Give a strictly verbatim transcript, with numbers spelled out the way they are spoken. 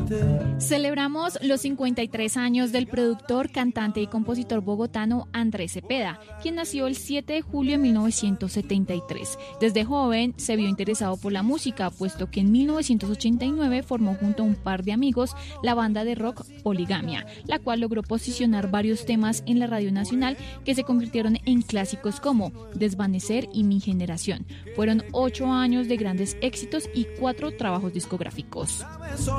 Celebramos los cincuenta y tres años del productor, cantante y compositor bogotano Andrés Cepeda, quien nació el siete de julio de mil novecientos setenta y tres. Desde joven se vio interesado por la música, puesto que en mil novecientos ochenta y nueve formó junto a un par de amigos la banda de rock Poligamia, la cual logró posicionar varios temas en la Radio Nacional que se convirtieron en clásicos como Desvanecer y Mi Generación. Fueron ocho años de grandes éxitos y cuatro trabajos discográficos.